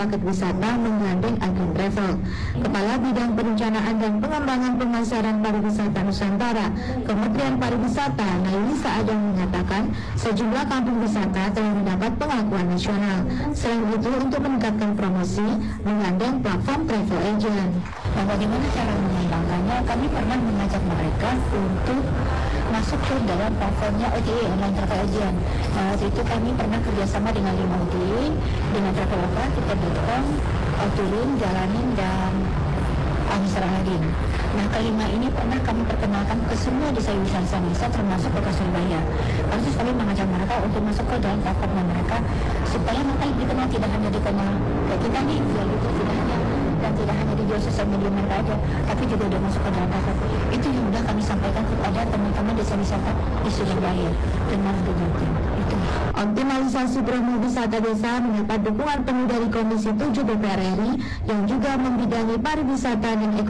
paket wisata menggandeng agen travel. Kepala Bidang Perencanaan dan Pengembangan Pemasaran Pariwisata Nusantara, Kementerian Pariwisata, Nailisa Adam mengatakan sejumlah kampung wisata telah mendapat pengakuan nasional. Selain itu, untuk meningkatkan promosi, menggandeng platform travel agent. Nah, bagaimana cara mengembangkannya? Kami pernah mengajak mereka untuk masuk ke dalam platformnya OTA, online travel agent. Nah, waktu itu kami pernah kerjasama dengan 5 OTA, dengan Traveloka, Tiket.com, Autolin, Jalanin, dan Anissa Rahadin. Nah, kelima ini pernah kami perkenalkan ke semua desa wisata Indonesia, termasuk Kota Surabaya. Lalu kami mengajak mereka untuk masuk ke dalam platformnya mereka, supaya mereka dikenal, tidak hanya dikenal kayak kita nih, jual itu tidak hanya di sosial media mereka aja, tapi juga udah masuk ke dalam platform. Itu yang sudah kami sampaikan kepada teman-teman desa wisata di Surabaya dan Maluku. Itu. Optimalisasi promo wisata desa mendapat dukungan penuh dari Komisi 7 DPR RI yang juga membidangi pariwisata dan ekonomi